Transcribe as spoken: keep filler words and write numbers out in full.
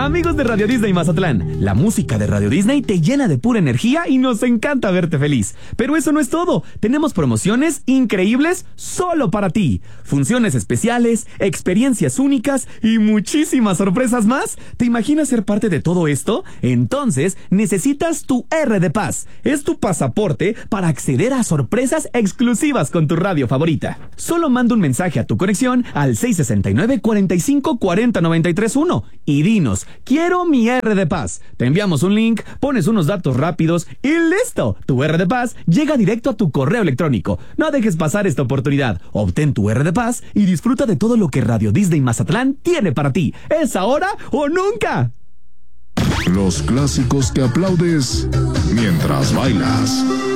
Amigos de Radio Disney Mazatlán, la música de Radio Disney te llena de pura energía y nos encanta verte feliz. Pero eso no es todo, tenemos promociones increíbles solo para ti. Funciones especiales, experiencias únicas y muchísimas sorpresas más. ¿Te imaginas ser parte de todo esto? Entonces necesitas tu R de Paz. Es tu pasaporte para acceder a sorpresas exclusivas con tu radio favorita. Solo manda un mensaje a tu conexión al seis seis nueve, cuatro cinco, cuatro cero, nueve tres uno y dinos, quiero mi R de Paz. Te enviamos un link, pones unos datos rápidos y ¡listo! Tu R de Paz llega directo a tu correo electrónico. No dejes pasar esta oportunidad. Obtén tu R de Paz y disfruta de todo lo que Radio Disney Mazatlán tiene para ti. ¿Es ahora o nunca? Los clásicos que aplaudes mientras bailas.